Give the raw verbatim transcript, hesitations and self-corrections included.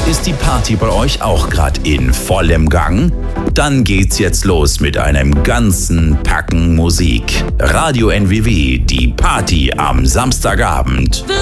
Ist die Party bei euch auch gerade in vollem Gang? Dann geht's jetzt los mit einem ganzen Packen Musik. Radio N W W, die Party am Samstagabend.